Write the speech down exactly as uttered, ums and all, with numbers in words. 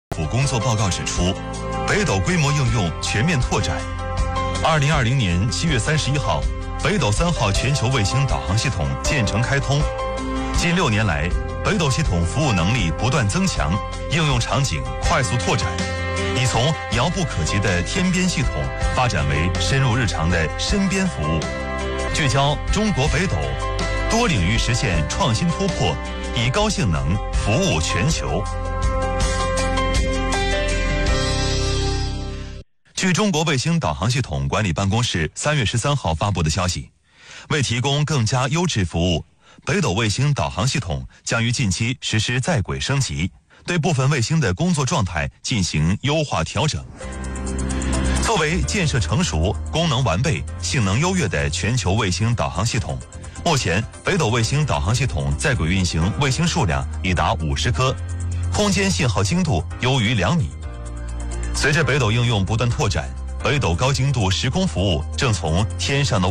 府工作报告指出，北斗规模应用全面拓展。二零二零年七月三十一号，北斗三号全球卫星导航系统建成开通。近六年来，北斗系统服务能力不断增强，应用场景快速拓展，已从遥不可及的天边系统发展为深入日常的身边服务，聚焦中国北斗，多领域实现创新突破，以高性能服务全球。据中国卫星导航系统管理办公室三月十三号发布的消息，为提供更加优质服务，北斗卫星导航系统将于近期实施在轨升级，对部分卫星的工作状态进行优化调整。作为建设成熟、功能完备、性能优越的全球卫星导航系统，目前北斗卫星导航系统在轨运行卫星数量已达五十颗，空间信号精度优于两米。随着北斗应用不断拓展，北斗高精度时空服务正从天上的